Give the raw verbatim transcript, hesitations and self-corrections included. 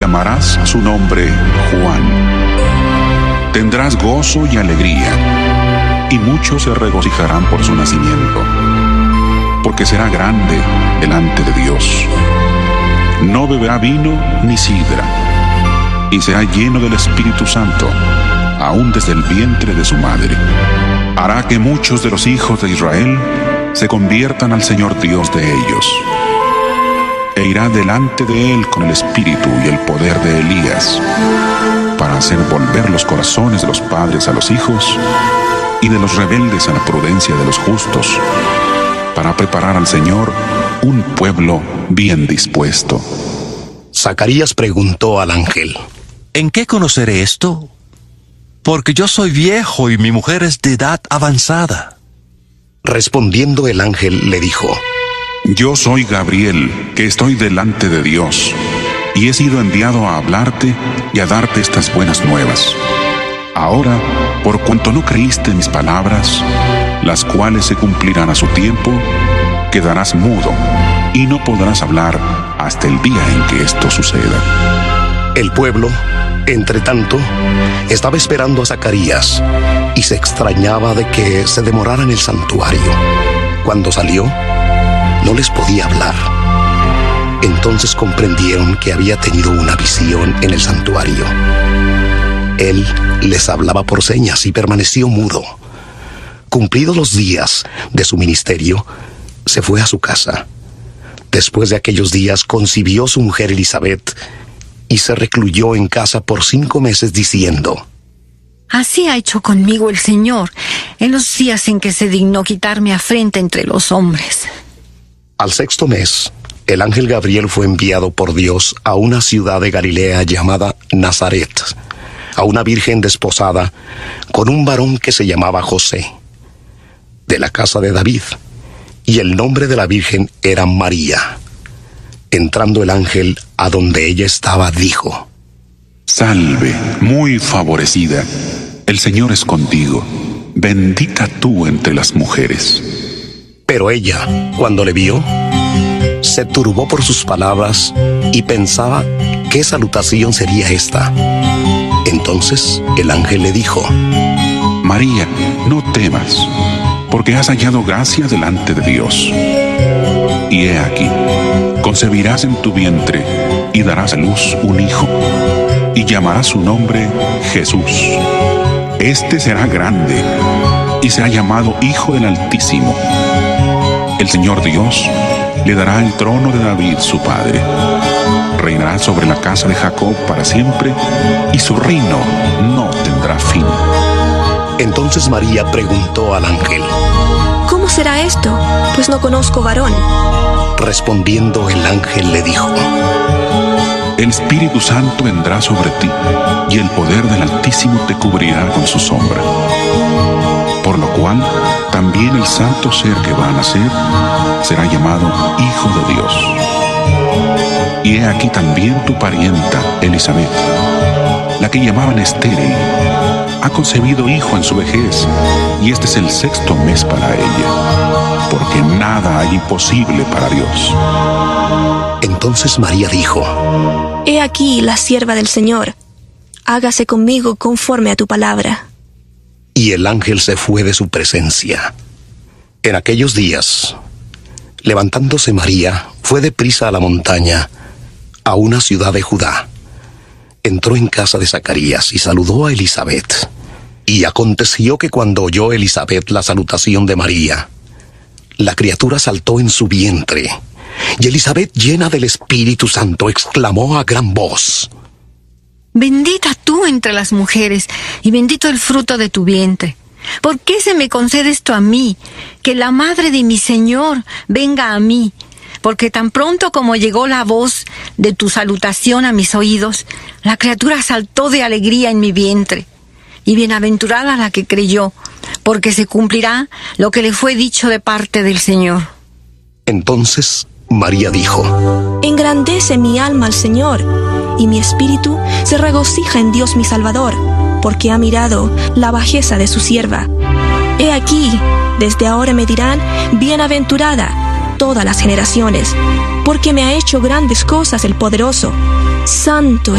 llamarás su nombre Juan. Tendrás gozo y alegría, y muchos se regocijarán por su nacimiento, porque será grande delante de Dios. No beberá vino ni sidra, y será lleno del Espíritu Santo, aún desde el vientre de su madre. Hará que muchos de los hijos de Israel se conviertan al Señor Dios de ellos, e irá delante de él con el espíritu y el poder de Elías, para hacer volver los corazones de los padres a los hijos y de los rebeldes a la prudencia de los justos, para preparar al Señor un pueblo bien dispuesto. Zacarías preguntó al ángel: ¿En qué conoceré esto? Porque yo soy viejo y mi mujer es de edad avanzada. Respondiendo el ángel le dijo: Yo soy Gabriel, que estoy delante de Dios, y he sido enviado a hablarte y a darte estas buenas nuevas. Ahora, por cuanto no creíste mis palabras, las cuales se cumplirán a su tiempo, quedarás mudo y no podrás hablar hasta el día en que esto suceda. El pueblo, entre tanto, estaba esperando a Zacarías y se extrañaba de que se demorara en el santuario. Cuando salió, no les podía hablar. Entonces comprendieron que había tenido una visión en el santuario. Él les hablaba por señas y permaneció mudo. Cumplidos los días de su ministerio, se fue a su casa. Después de aquellos días concibió su mujer Elisabet y se recluyó en casa por cinco meses diciendo: Así ha hecho conmigo el Señor en los días en que se dignó quitarme afrenta entre los hombres. Al sexto mes, el ángel Gabriel fue enviado por Dios a una ciudad de Galilea llamada Nazaret, a una virgen desposada con un varón que se llamaba José, de la casa de David, y el nombre de la virgen era María. Entrando el ángel a donde ella estaba, dijo: Salve, muy favorecida, el Señor es contigo, bendita tú entre las mujeres. Pero ella, cuando le vio, se turbó por sus palabras y pensaba qué salutación sería esta. Entonces el ángel le dijo: María, no temas, porque has hallado gracia delante de Dios. Y he aquí, concebirás en tu vientre y darás a luz un hijo, y llamarás su nombre Jesús. Este será grande y será llamado Hijo del Altísimo. El Señor Dios le dará el trono de David su padre. Reinará sobre la casa de Jacob para siempre, y su reino no tendrá fin. Entonces María preguntó al ángel: ¿Cómo será esto? Pues no conozco varón. Respondiendo el ángel le dijo: El Espíritu Santo vendrá sobre ti, y el poder del Altísimo te cubrirá con su sombra. Por lo cual, también el santo ser que va a nacer será llamado Hijo de Dios. Y he aquí también tu parienta Elisabet, la que llamaban estéril, ha concebido hijo en su vejez, y este es el sexto mes para ella, porque nada hay imposible para Dios. Entonces María dijo: He aquí la sierva del Señor, hágase conmigo conforme a tu palabra. Y el ángel se fue de su presencia. En aquellos días, levantándose María, fue deprisa a la montaña, a una ciudad de Judá. Entró en casa de Zacarías y saludó a Elisabet. Y aconteció que cuando oyó Elisabet la salutación de María, la criatura saltó en su vientre, y Elisabet, llena del Espíritu Santo, exclamó a gran voz: Bendita tú entre las mujeres, y bendito el fruto de tu vientre. ¿Por qué se me concede esto a mí, que la madre de mi Señor venga a mí? Porque tan pronto como llegó la voz de tu salutación a mis oídos, la criatura saltó de alegría en mi vientre. Y bienaventurada la que creyó, porque se cumplirá lo que le fue dicho de parte del Señor. Entonces María dijo: Engrandece mi alma al Señor, y mi espíritu se regocija en Dios mi Salvador, porque ha mirado la bajeza de su sierva. He aquí, desde ahora me dirán: bienaventurada todas las generaciones, porque me ha hecho grandes cosas el Poderoso. Santo